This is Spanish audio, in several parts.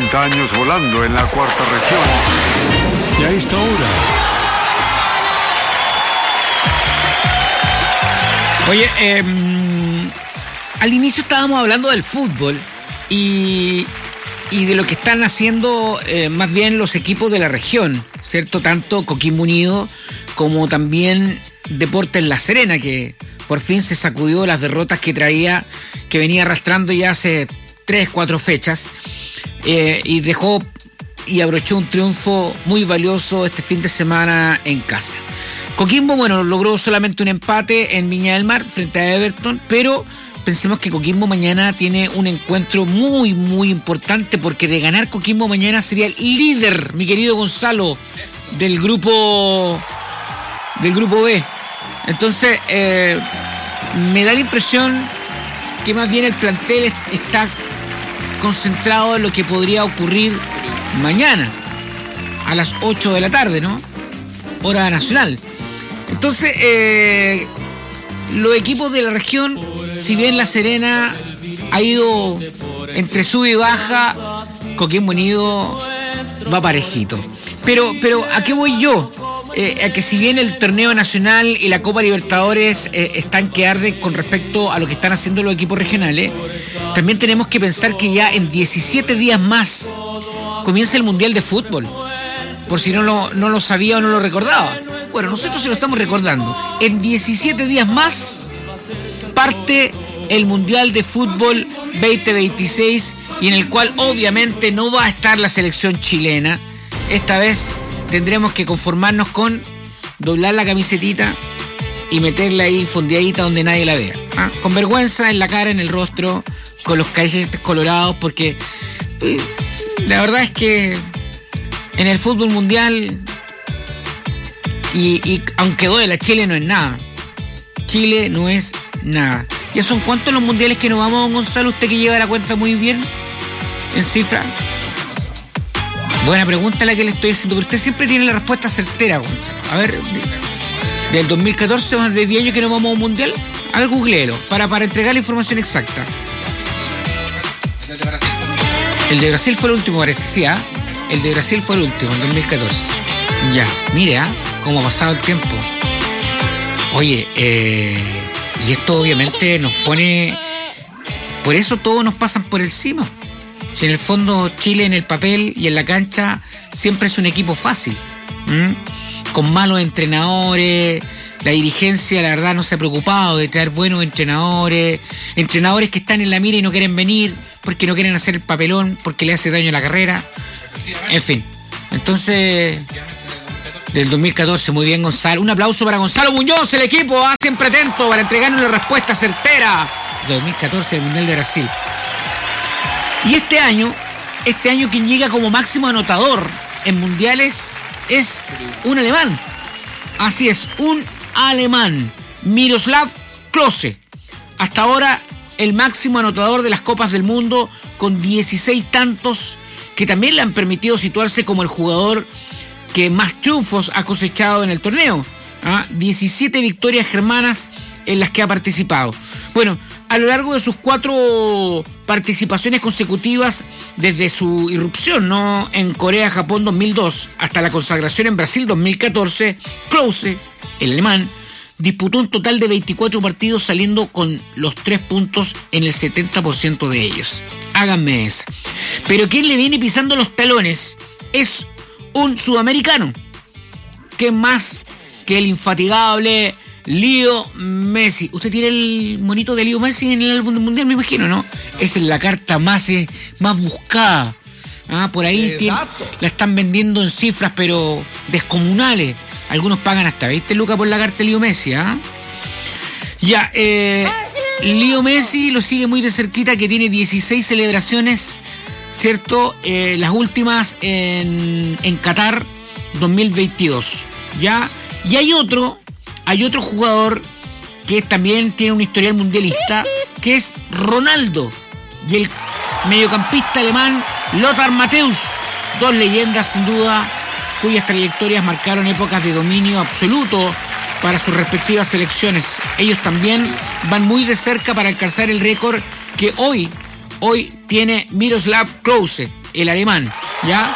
40 años volando en la cuarta región. Y a esta hora. Oye, al inicio estábamos hablando del fútbol y de lo que están haciendo más bien los equipos de la región, ¿cierto? Tanto Coquimbo Unido como también Deportes La Serena, que por fin se sacudió las derrotas que venía arrastrando ya hace 3-4 fechas, y abrochó un triunfo muy valioso este fin de semana en casa. Coquimbo, logró solamente un empate en Viña del Mar frente a Everton, pero pensemos que Coquimbo mañana tiene un encuentro muy, muy importante, porque de ganar Coquimbo mañana sería el líder, mi querido Gonzalo, del grupo B. Entonces, me da la impresión que más bien el plantel está concentrado en lo que podría ocurrir mañana a las 8 de la tarde, ¿no? Hora nacional. Entonces, los equipos de la región, si bien La Serena ha ido entre sub y baja, Coquimbo Unido va parejito. Pero ¿a qué voy yo? A que si bien el torneo nacional y la Copa Libertadores están que arden con respecto a lo que están haciendo los equipos regionales, también tenemos que pensar que ya en 17 días más comienza el Mundial de Fútbol, por si no lo sabía o no lo recordaba. Bueno, nosotros se lo estamos recordando. En 17 días más parte el Mundial de Fútbol 2026, y en el cual obviamente no va a estar la selección chilena. Esta vez tendremos que conformarnos con doblar la camisetita y meterla ahí fondeadita donde nadie la vea, ¿ah? Con vergüenza en la cara, en el rostro, con los cachetes colorados, porque la verdad es que en el fútbol mundial, y aunque duela, Chile no es nada. Chile no es nada. ¿Ya son cuántos los mundiales que nos vamos, Gonzalo? Usted que lleva la cuenta muy bien en cifra. Buena pregunta la que le estoy haciendo, pero usted siempre tiene la respuesta certera, Gonzalo. A ver, del 2014, más de 10 años que no vamos a un mundial. A ver, googleelo, para entregar la información exacta. El de Brasil fue el último, parece, sí, ¿ah? El de Brasil fue el último, en 2014. Ya, mire, cómo ha pasado el tiempo. Oye, y esto obviamente nos pone... Por eso todos nos pasan por encima. Si en el fondo Chile en el papel y en la cancha siempre es un equipo fácil, con malos entrenadores. La dirigencia, la verdad, no se ha preocupado de traer buenos entrenadores que están en la mira y no quieren venir porque no quieren hacer el papelón, porque le hace daño a la carrera. En fin, entonces, del 2014, muy bien, Gonzalo. Un aplauso para Gonzalo Muñoz, el equipo, siempre atento para entregarnos la respuesta certera. 2014, el Mundial de Brasil. Y este año quien llega como máximo anotador en mundiales es un alemán. Así es, un alemán, Miroslav Klose. Hasta ahora el máximo anotador de las Copas del Mundo, con 16 tantos, que también le han permitido situarse como el jugador que más triunfos ha cosechado en el torneo. 17 victorias germanas en las que ha participado. Bueno, a lo largo de sus 4 participaciones consecutivas desde su irrupción, ¿no?, en Corea-Japón 2002 hasta la consagración en Brasil 2014, Klose, el alemán, disputó un total de 24 partidos, saliendo con los 3 puntos en el 70% de ellos. Háganme esa. Pero quien le viene pisando los talones es un sudamericano, que más que el infatigable Leo Messi. Usted tiene el monito de Leo Messi en el álbum del mundial, me imagino, ¿no? Esa es la carta más buscada. Por ahí la están vendiendo en cifras, pero descomunales. Algunos pagan hasta 20 lucas por la carta de Leo Messi, Ya, Leo Messi lo sigue muy de cerquita, que tiene 16 celebraciones, ¿cierto? Las últimas en Qatar 2022, ¿ya? Y hay otro jugador que también tiene un historial mundialista, que es Ronaldo, y el mediocampista alemán Lothar Matthäus, 2 leyendas sin duda, cuyas trayectorias marcaron épocas de dominio absoluto para sus respectivas selecciones. Ellos también van muy de cerca para alcanzar el récord que hoy tiene Miroslav Klose, el alemán, ¿ya?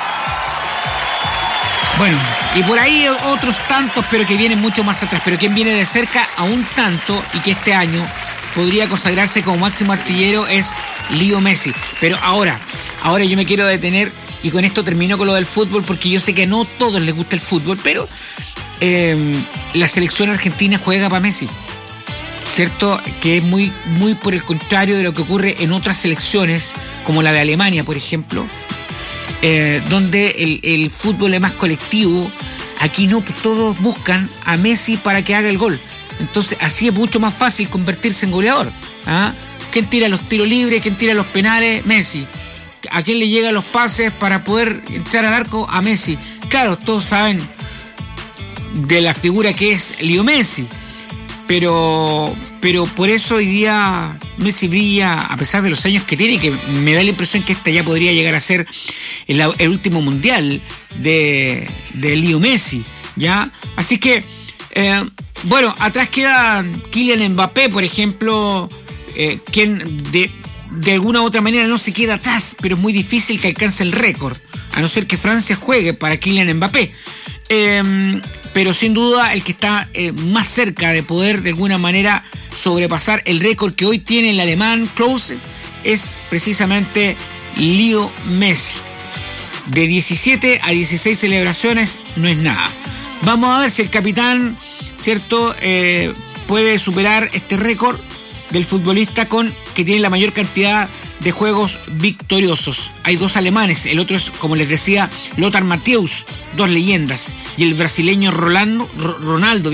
Bueno, y por ahí otros tantos, pero que vienen mucho más atrás. Pero quien viene de cerca a un tanto y que este año podría consagrarse como máximo artillero es Leo Messi. Pero ahora yo me quiero detener, y con esto termino con lo del fútbol, porque yo sé que no a todos les gusta el fútbol, pero la selección argentina juega para Messi, ¿cierto? Que es muy, muy por el contrario de lo que ocurre en otras selecciones, como la de Alemania, por ejemplo, donde el fútbol es más colectivo. Aquí no, todos buscan a Messi para que haga el gol. Entonces así es mucho más fácil convertirse en goleador. ¿Quién tira los tiros libres? ¿Quién tira los penales? Messi. ¿A quién le llegan los pases para poder echar al arco? A Messi. Claro, todos saben de la figura que es Leo Messi, pero por eso hoy día Messi brilla a pesar de los años que tiene, que me da la impresión que esta ya podría llegar a ser el último mundial de Leo Messi, ¿ya? Así que bueno, atrás queda Kylian Mbappé, por ejemplo, quien de alguna u otra manera no se queda atrás, pero es muy difícil que alcance el récord, a no ser que Francia juegue para Kylian Mbappé. Pero sin duda el que está más cerca de poder de alguna manera sobrepasar el récord que hoy tiene el alemán Klose es precisamente Leo Messi. De 17 a 16 celebraciones no es nada. Vamos a ver si el capitán, ¿cierto?, puede superar este récord del futbolista que tiene la mayor cantidad de juegos victoriosos. Hay dos alemanes, el otro es, como les decía, Lothar Matthäus, dos leyendas, y el brasileño Ronaldo,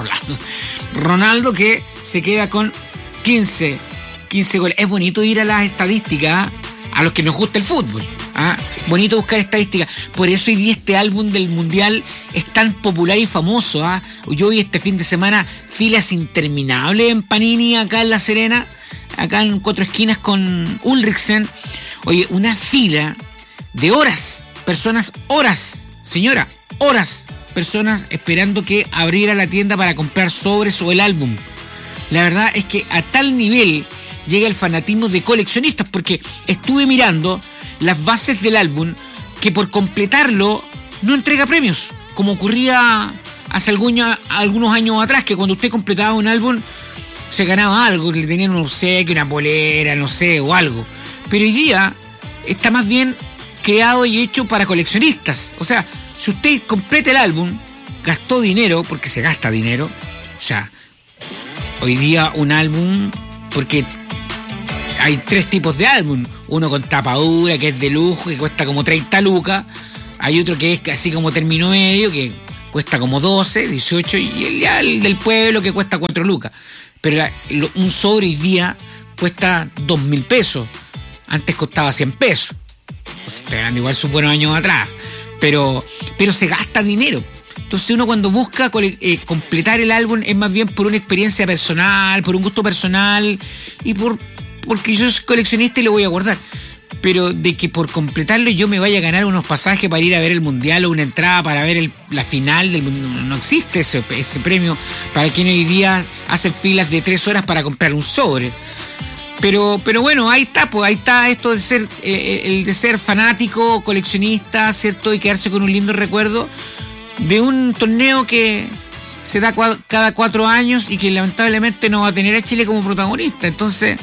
que se queda con 15 goles. Es bonito ir a las estadísticas, a los que nos gusta el fútbol. Bonito buscar estadísticas. Por eso hoy día este álbum del Mundial es tan popular y famoso. Yo vi este fin de semana filas interminables en Panini acá en La Serena, acá en Cuatro Esquinas con Ulrichsen. Oye, una fila de horas, personas esperando que abriera la tienda para comprar sobres o el álbum. La verdad es que a tal nivel llega el fanatismo de coleccionistas, porque estuve mirando las bases del álbum, que por completarlo no entrega premios, como ocurría hace algunos años atrás, que cuando usted completaba un álbum se ganaba algo, le tenían un obsequio, una polera, no sé, o algo. Pero hoy día está más bien creado y hecho para coleccionistas. O sea, si usted completa el álbum, gastó dinero, porque se gasta dinero. O sea, hoy día un álbum, porque hay tres tipos de álbum. Uno con tapa dura, que es de lujo, que cuesta como 30 lucas. Hay otro que es así como término medio, que cuesta como 12, 18, y el del pueblo, que cuesta 4 lucas. Pero un sobre hoy día cuesta 2.000 pesos. Antes costaba 100 pesos. Estoy hablando igual sus buenos años atrás. Pero se gasta dinero. Entonces uno cuando busca completar el álbum es más bien por una experiencia personal, por un gusto personal y porque yo soy coleccionista y lo voy a guardar. Pero de que por completarlo yo me vaya a ganar unos pasajes para ir a ver el mundial o una entrada para ver la final del mundial, no existe ese premio para quien hoy día hace filas de 3 horas para comprar un sobre. Pero bueno, ahí está esto de ser el de ser fanático, coleccionista, ¿cierto? Y quedarse con un lindo recuerdo de un torneo que se da cada 4 años y que lamentablemente no va a tener a Chile como protagonista. Entonces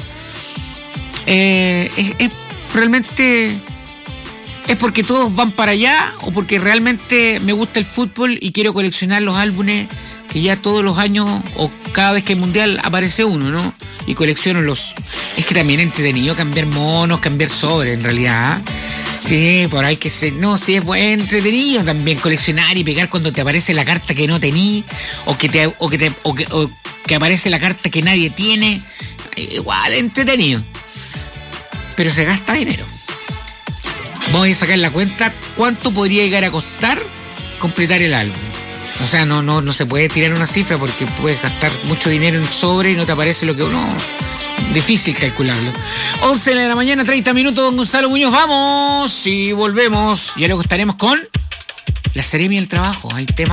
realmente es porque todos van para allá o porque realmente me gusta el fútbol y quiero coleccionar los álbumes que ya todos los años o cada vez que hay mundial aparece uno, ¿no? Y colecciono los. Es que también es entretenido cambiar monos, cambiar sobres, en realidad. Sí, por ahí que se. No, sí, es entretenido también coleccionar y pegar cuando te aparece la carta que no tení, o que aparece la carta que nadie tiene. Igual, entretenido. Pero se gasta dinero. Vamos a sacar la cuenta cuánto podría llegar a costar completar el álbum. O sea, no se puede tirar una cifra porque puedes gastar mucho dinero en sobre y no te aparece lo que uno. Difícil calcularlo. 11 de la mañana, 30 minutos, don Gonzalo Muñoz. Vamos y volvemos. Y luego estaremos con la Seremi del Trabajo. Hay temas.